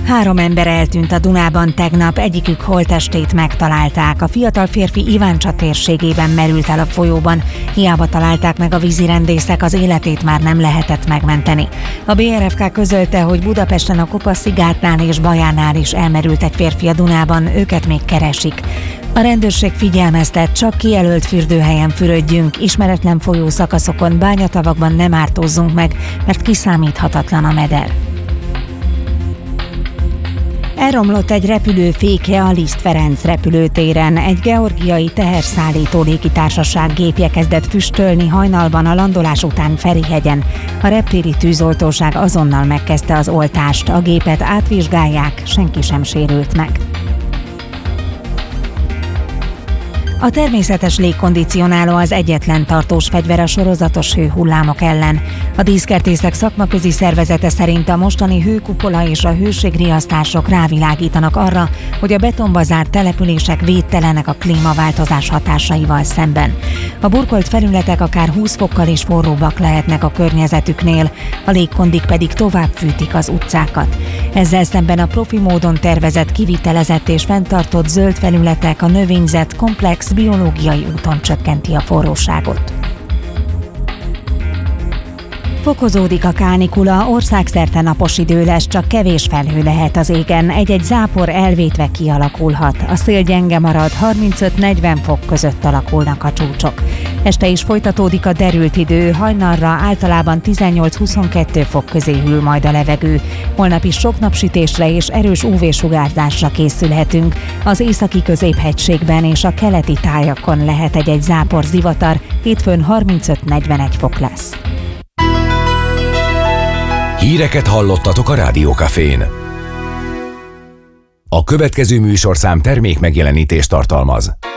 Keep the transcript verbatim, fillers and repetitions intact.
Három ember eltűnt a Dunában tegnap, egyikük holttestét megtalálták. A fiatal férfi Iváncsa térségében merült el a folyóban. Hiába találták meg a vízirendészek, az életét már nem lehetett megmenteni. A bé er ef ká közölte, hogy Budapesten a Kopaszigátnál és Bajánál is elmerült egy férfi a Dunában, őket még keresik. A rendőrség figyelmeztet, csak kijelölt fürdőhelyen fürödjünk, ismeretlen folyószakaszokon, bányatavakban nem ártózzunk meg, mert kiszámíthatatlan a meder. Elromlott egy repülő féke a Liszt Ferenc repülőtéren. Egy georgiai teherszállító légitársaság gépje kezdett füstölni hajnalban a landolás után Ferihegyen. A reptéri tűzoltóság azonnal megkezdte az oltást. A gépet átvizsgálják, senki sem sérült meg. A természetes légkondicionáló az egyetlen tartós fegyver a sorozatos hőhullámok ellen. A díszkertészek szakmaközi szervezete szerint a mostani hőkupola és a hőségriasztások rávilágítanak arra, hogy a betonba zárt települések védtelenek a klímaváltozás hatásaival szemben. A burkolt felületek akár húsz fokkal is forróbbak lehetnek a környezetüknél, a légkondik pedig tovább fűtik az utcákat. Ezzel szemben a profi módon tervezett, kivitelezett és fenntartott zöld felületek, a növényzet komplex biológiai úton csökkenti a forróságot. Fokozódik a kánikula, országszerte napos idő lesz, csak kevés felhő lehet az égen, egy-egy zápor elvétve kialakulhat. A szél gyenge marad, harmincöt-negyven fok között alakulnak a csúcsok. Este is folytatódik a derült idő, hajnalra általában tizennyolc-huszonkettő fok közé hűl majd a levegő. Holnap is sok napsütésre és erős ú vé-sugárzásra készülhetünk. Az északi középhegységben és a keleti tájakon lehet egy-egy zápor zivatar, hétfőn harmincöt-negyvenegy fok lesz. Híreket hallottatok a Rádió Cafén. A következő műsorszám termék megjelenítést tartalmaz.